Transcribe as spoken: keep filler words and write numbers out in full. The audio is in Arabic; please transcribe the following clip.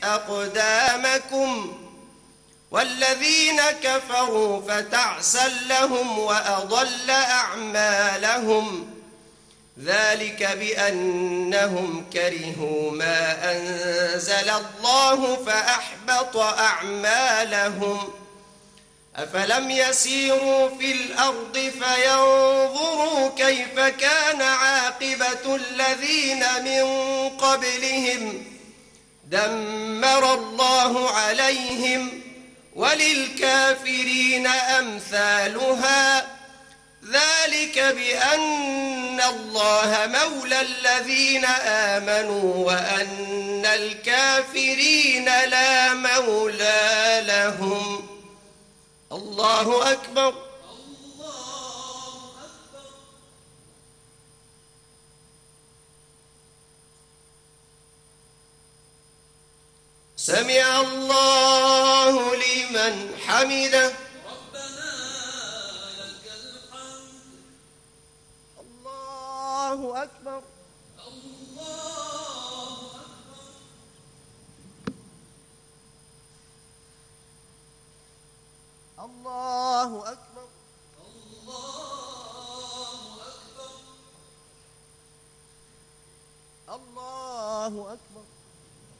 أقدامكم والذين كفروا فتعسا لهم وأضل أعمالهم ذلك بأنهم كرهوا ما أنزل الله فأحبط أعمالهم أفلم يسيروا في الأرض فينظروا كيف كان عاقبة الذين من قبلهم دمر الله عليهم وللكافرين أمثالها ذلك بأن الله مولى الذين آمنوا وأن الكافرين لا مولى لهم. الله أكبر. سمع الله لمن حمده. ربنا لك الحمد. الله أكبر. الله أكبر. الله أكبر. الله أكبر. الله أكبر.